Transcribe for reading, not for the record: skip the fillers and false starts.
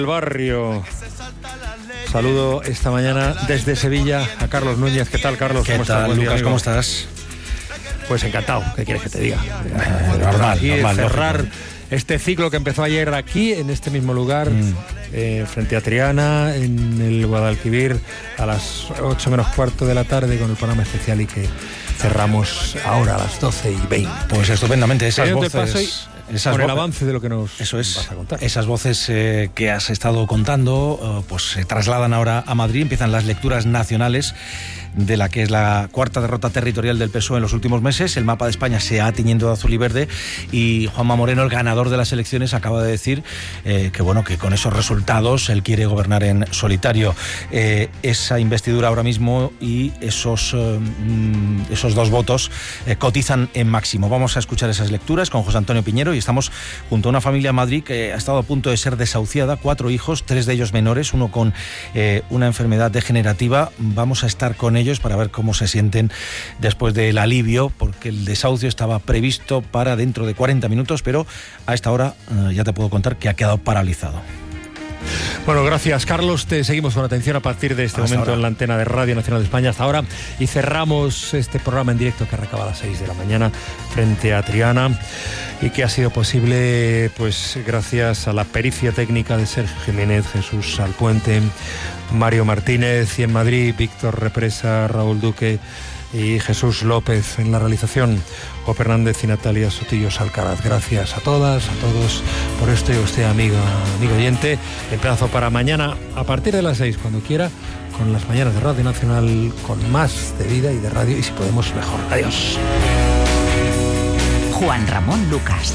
El barrio. Saludo esta mañana desde Sevilla a Carlos Núñez. ¿Qué tal, Carlos? ¿Qué tal, Lucas? ¿Cómo estás? Pues encantado. ¿Qué quieres que te diga? Normal, cerrar lógico. Este ciclo que empezó ayer aquí, en este mismo lugar, frente a Triana, en el Guadalquivir, a las 8 menos cuarto de la tarde, con el programa especial, y que cerramos ahora a las 12:20. Pues estupendamente, esas el avance de lo que nos vas a contar. Esas voces que has estado contando, pues se trasladan ahora a Madrid. Empiezan las lecturas nacionales de la que es la cuarta derrota territorial del PSOE en los últimos meses. El mapa de España se ha tiñendo de azul y verde, y Juanma Moreno, el ganador de las elecciones, acaba de decir que con esos resultados él quiere gobernar en solitario. Esa investidura ahora mismo y esos dos votos cotizan en máximo. Vamos a escuchar esas lecturas con José Antonio Piñero, y estamos junto a una familia en Madrid que ha estado a punto de ser desahuciada. 4 hijos, 3 de ellos menores, uno con una enfermedad degenerativa. Vamos a estar con ellos para ver cómo se sienten después del alivio, porque el desahucio estaba previsto para dentro de 40 minutos, pero a esta hora ya te puedo contar que ha quedado paralizado. Bueno, gracias, Carlos. Te seguimos con atención a partir de este momento en la antena de Radio Nacional de España hasta ahora, y cerramos este programa en directo que arrancaba a las 6 de la mañana frente a Triana, y que ha sido posible pues gracias a la pericia técnica de Sergio Jiménez, Jesús Alpuente, Mario Martínez, y en Madrid Víctor Represa, Raúl Duque y Jesús López en la realización, Jope Hernández y Natalia Sotillos Alcaraz. Gracias a todas, a todos por esto, y a usted, amigo oyente. Emplazo para mañana a partir de las 6, cuando quiera, con las mañanas de Radio Nacional, con más de vida y de radio, y si podemos mejor. Adiós. Juan Ramón Lucas.